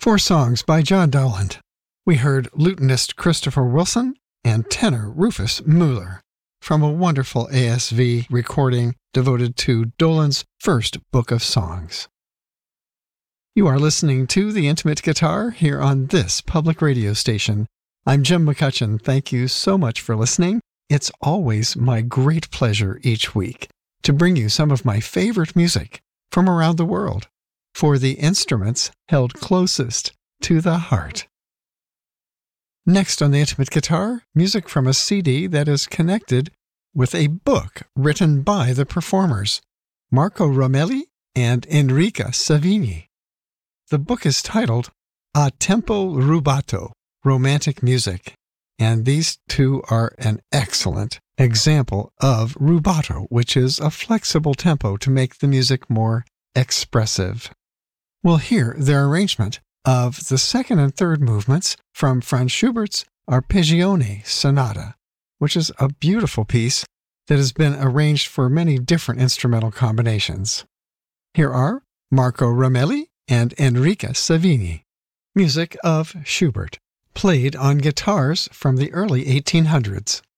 4 songs by John Dowland. We heard lutenist Christopher Wilson and tenor Rufus Mueller from a wonderful ASV recording devoted to Dolan's first book of songs. You are listening to The Intimate Guitar here on this public radio station. I'm Jim McCutcheon. Thank you so much for listening. It's always my great pleasure each week to bring you some of my favorite music from around the world for the instruments held closest to the heart. Next on The Intimate Guitar, music from a CD that is connected with a book written by the performers, Marco Romelli and Enrica Savini. The book is titled A Tempo Rubato, Romantic Music, and these two are an excellent example of rubato, which is a flexible tempo to make the music more expressive. We'll hear their arrangement of the second and third movements from Franz Schubert's Arpeggione Sonata, which is a beautiful piece that has been arranged for many different instrumental combinations. Here are Marco Romelli and Enrica Savini, music of Schubert, played on guitars from the early 1800s.